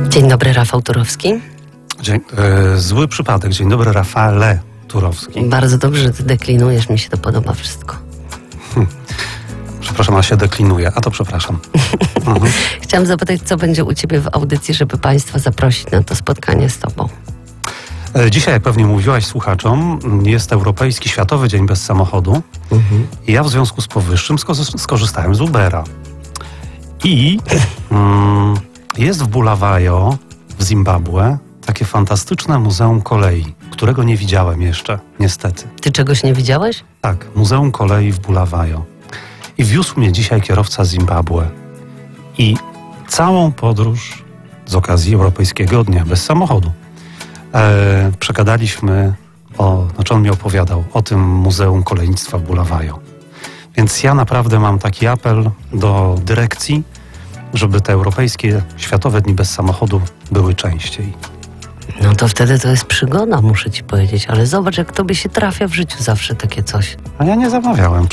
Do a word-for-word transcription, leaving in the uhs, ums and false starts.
Dzień dobry, Rafał Turowski. Dzień, e, zły przypadek. Dzień dobry, Rafale Turowski. Bardzo dobrze, że ty deklinujesz, mi się to podoba wszystko. Hm. Przepraszam, ale się deklinuje. A to przepraszam. Mhm. Chciałam zapytać, co będzie u ciebie w audycji, żeby państwa zaprosić na to spotkanie z tobą. E, Dzisiaj, jak pewnie mówiłaś słuchaczom, jest Europejski Światowy Dzień Bez Samochodu. Mhm. I ja w związku z powyższym sko- skorzystałem z Ubera. I mm, jest w Bulawayo w Zimbabwe takie fantastyczne Muzeum Kolei, którego nie widziałem jeszcze, niestety. Ty czegoś nie widziałeś? Tak, Muzeum Kolei w Bulawayo. I wiózł mnie dzisiaj kierowca z Zimbabwe. I całą podróż z okazji Europejskiego Dnia Bez Samochodu e, przegadaliśmy, o, znaczy on mi opowiadał o tym Muzeum Kolejnictwa w Bulawayo. Więc ja naprawdę mam taki apel do dyrekcji, żeby te europejskie Światowe Dni Bez Samochodu były częściej. No to wtedy to jest przygoda, muszę ci powiedzieć, ale zobacz, jak tobie się trafia w życiu zawsze takie coś. A ja nie zamawiałem.